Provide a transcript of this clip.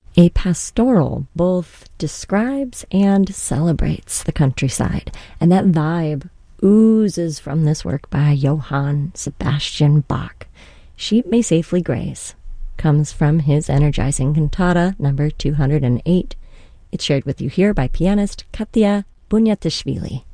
A pastoral both describes and celebrates the countryside, and that vibe oozes from this work by Johann Sebastian Bach. Sheep May Safely Graze comes from his energizing cantata number 208. It's shared with you here by pianist Katya Bunyatishvili.